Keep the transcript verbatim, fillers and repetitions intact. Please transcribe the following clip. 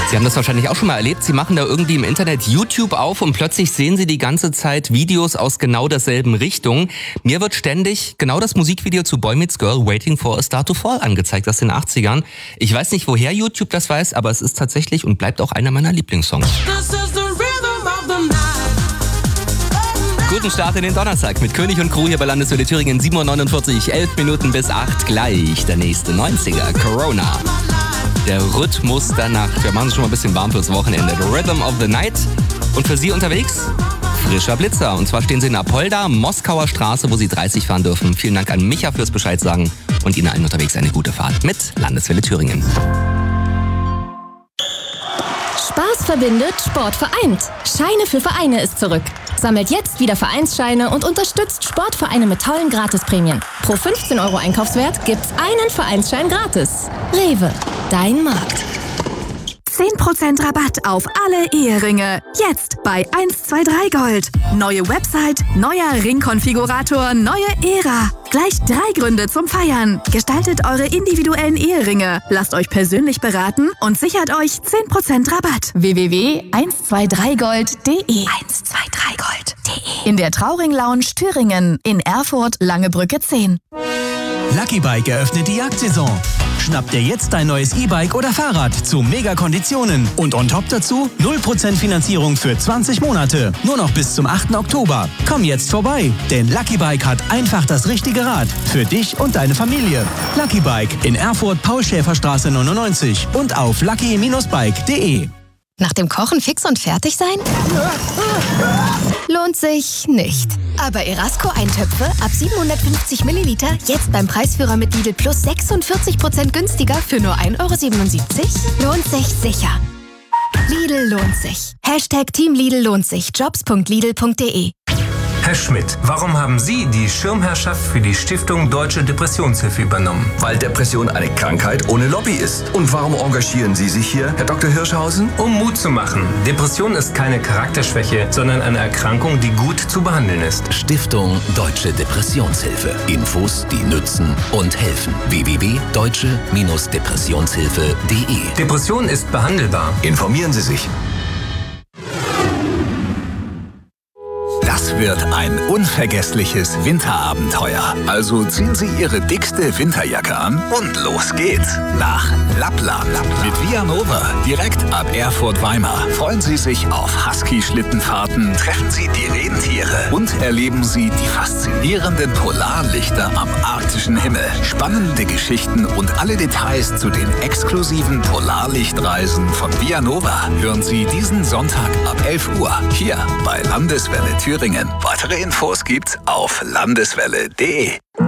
Sie haben das wahrscheinlich auch schon mal erlebt. Sie machen da irgendwie im Internet YouTube auf und plötzlich sehen Sie die ganze Zeit Videos aus genau derselben Richtung. Mir wird ständig genau das Musikvideo zu Boy Meets Girl Waiting for a Star to Fall angezeigt aus den achtzigern. Ich weiß nicht, woher YouTube das weiß, aber es ist tatsächlich und bleibt auch einer meiner Lieblingssongs. Guten Start in den Donnerstag mit König und Crew hier bei Landeswelle Thüringen. sieben Uhr neunundvierzig, elf Minuten bis acht. Gleich der nächste neunziger, Corona. Der Rhythmus der Nacht. Wir machen es schon mal ein bisschen warm fürs Wochenende. The Rhythm of the Night. Und für Sie unterwegs, frischer Blitzer. Und zwar stehen Sie in Apolda, Moskauer Straße, wo Sie dreißig fahren dürfen. Vielen Dank an Micha fürs Bescheid sagen. Und Ihnen allen unterwegs eine gute Fahrt mit Landeswelle Thüringen. Spaß verbindet, Sport vereint. Scheine für Vereine ist zurück. Sammelt jetzt wieder Vereinsscheine und unterstützt Sportvereine mit tollen Gratisprämien. Pro fünfzehn Euro Einkaufswert gibt's einen Vereinsschein gratis. Rewe, dein Markt. zehn Prozent Rabatt auf alle Eheringe. Jetzt bei eins zwei drei Gold. Neue Website, neuer Ringkonfigurator, neue Ära. Gleich drei Gründe zum Feiern. Gestaltet eure individuellen Eheringe. Lasst euch persönlich beraten und sichert euch zehn Prozent Rabatt. w w w punkt eins zwei drei gold punkt de eins zwei drei gold punkt de In der Trauring Lounge Thüringen. In Erfurt, Langebrücke zehn. Lucky Bike eröffnet die Jagdsaison. Schnapp dir jetzt dein neues E-Bike oder Fahrrad zu Mega-Konditionen. Und on top dazu null Prozent Finanzierung für zwanzig Monate. Nur noch bis zum achten Oktober. Komm jetzt vorbei, denn Lucky Bike hat einfach das richtige Rad für dich und deine Familie. Lucky Bike in Erfurt, Paul-Schäfer-Straße neunundneunzig und auf lucky Bindestrich bike punkt de. Nach dem Kochen fix und fertig sein? Lohnt sich nicht. Aber Erasco-Eintöpfe ab siebenhundertfünfzig Milliliter jetzt beim Preisführer mit Lidl Plus sechsundvierzig Prozent günstiger für nur ein Euro siebenundsiebzig? Lohnt sich sicher. Lidl lohnt sich. Hashtag Team Lidl lohnt sich. jobs punkt lidl punkt de. Herr Schmidt, warum haben Sie die Schirmherrschaft für die Stiftung Deutsche Depressionshilfe übernommen? Weil Depression eine Krankheit ohne Lobby ist. Und warum engagieren Sie sich hier, Herr Doktor Hirschhausen? Um Mut zu machen. Depression ist keine Charakterschwäche, sondern eine Erkrankung, die gut zu behandeln ist. Stiftung Deutsche Depressionshilfe. Infos, die nützen und helfen. w w w punkt deutsche Depressionshilfe punkt de. Depression ist behandelbar. Informieren Sie sich. Das wird ein unvergessliches Winterabenteuer. Also ziehen Sie Ihre dickste Winterjacke an und los geht's nach Lappland. Mit Via Nova direkt ab Erfurt-Weimar. Freuen Sie sich auf Husky-Schlittenfahrten, treffen Sie die Rentiere und erleben Sie die faszinierenden Polarlichter am arktischen Himmel. Spannende Geschichten und alle Details zu den exklusiven Polarlichtreisen von Via Nova hören Sie diesen Sonntag ab elf Uhr hier bei Landeswelle Thüringen. Weitere Infos gibt's auf landeswelle punkt de.